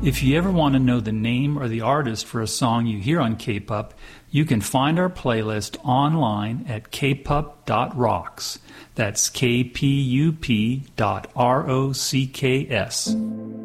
If you ever want to know the name or the artist for a song you hear on K-Pup, you can find our playlist online at kpup.rocks. That's kpup.rocks.